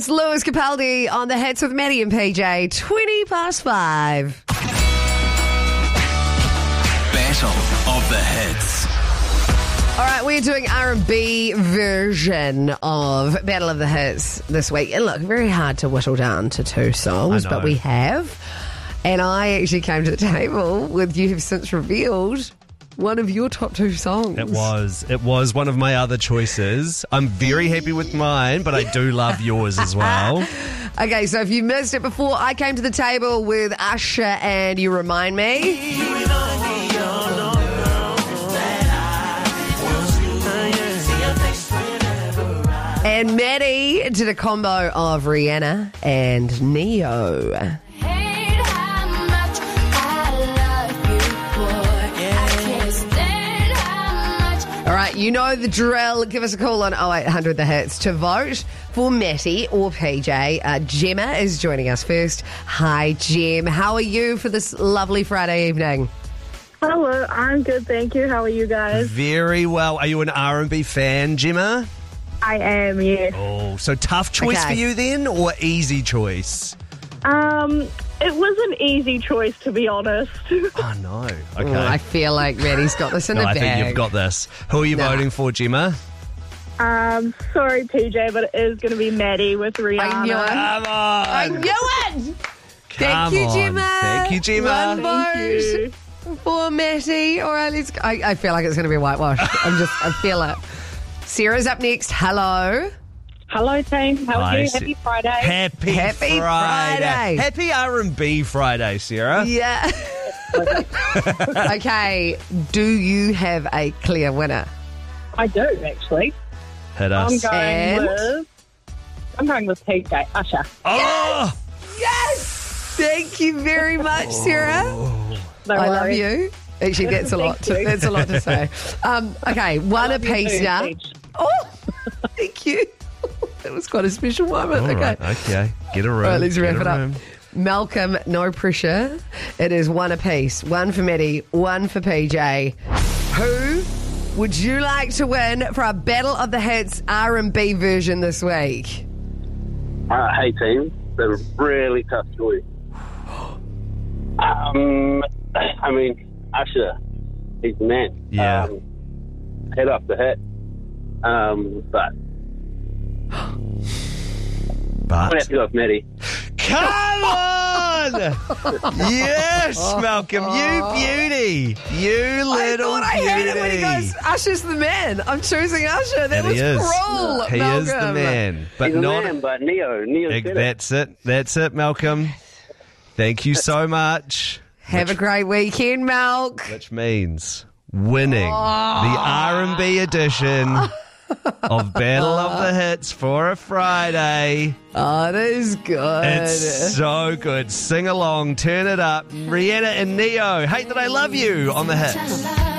It's Lewis Capaldi on the Hits with Maddie and PJ, 5:20. Battle of the Hits. All right, we're doing R&B version of Battle of the Hits this week. And look, very hard to whittle down to two songs, but we have. And I actually came to the table with you have since revealed one of your top two songs. It was one of my other choices. I'm very happy with mine, but I do love yours as well. Okay, so if you missed it before, I came to the table with Usher and You Remind Me. And Maddie did a combo of Rihanna and Neo. All right, you know the drill. Give us a call on 0800 The Hits to vote for Matty or PJ. Gemma is joining us first. Hi, Gem. How are you for this lovely Friday evening? Hello, I'm good, thank you. How are you guys? Very well. Are you an R&B fan, Gemma? I am, yes. Oh, so tough choice for you then, or easy choice? It was an easy choice, to be honest. Oh, no. Okay. I feel like Maddie's got this in the bag. I think you've got this. Who are you voting for, Gemma? Sorry, PJ, but it is going to be Maddie with Rihanna. I knew it. Come on. I knew it. Come Thank you, on. Gemma. Thank you, Gemma. One Thank you. vote for Matty. All right, let's go. I feel like it's going to be a whitewash. I feel it. Sarah's up next. Hello. Hello, team. How are you? Hi, Happy Friday. Happy Friday. Happy R&B Friday, Sarah. Yeah. Okay. Do you have a clear winner? I do, actually. Hit us. I'm going with PJ, Usher. Oh! Yes. Thank you very much, Sarah. No I love worries. you. Actually, that's a lot. Thank you. That's a lot to say. Okay, one apiece now. Paige. Oh, thank you. That was quite a special moment. All Okay. right, okay. Get a room. All right, let's wrap Get it a up. room. Malcolm, no pressure. It is one apiece. One for Maddie, one for PJ. Who would you like to win for our Battle of the Hits R&B version this week? Hey team, it's a really tough choice. I mean, Usher, he's the man. Yeah. Head off the hit. But I'm gonna have to go with Maddie. Come on! Yes, Malcolm, you beauty. You little I thought I beauty. heard it when he goes, Usher's the man. I'm choosing Usher. That And was he is. cruel, He Malcolm. is the man. But He's the not. man, but Neo said it. That's it. That's it, Malcolm. Thank you so much. Have a great weekend, Malk. Which means winning the R&B edition of Battle of the Hits for a Friday. Oh, it is good. It's so good. Sing along, turn it up. Rihanna and Neo, Hate That I Love You on the Hits.